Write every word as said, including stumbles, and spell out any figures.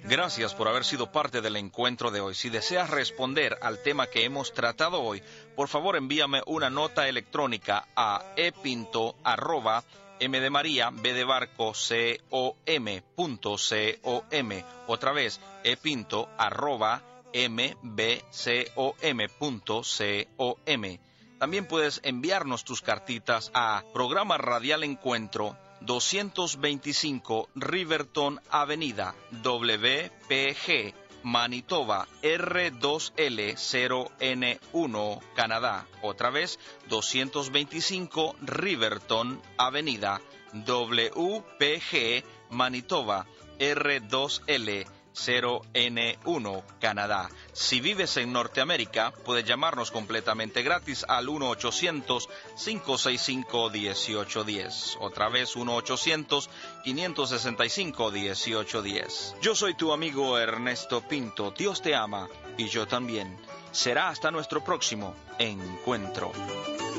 Gracias por haber sido parte del encuentro de hoy. Si deseas responder al tema que hemos tratado hoy, por favor envíame una nota electrónica a epinto arroba m de María, b de barco, com punto com. Otra vez, epinto arroba mbcom punto com. También puedes enviarnos tus cartitas a Programa Radial Encuentro, doscientos veinticinco Riverton Avenida, W P G, Manitoba, R dos L cero N uno, Canadá. Otra vez, doscientos veinticinco Riverton Avenida, W P G, Manitoba, R dos L cero N uno, Canadá. Si vives en Norteamérica, puedes llamarnos completamente gratis al uno ochocientos, cinco seis cinco, uno ocho uno cero. Otra vez, uno ochocientos, cinco seis cinco, uno ocho uno cero. Yo soy tu amigo Ernesto Pinto. Dios te ama y yo también. Será hasta nuestro próximo encuentro.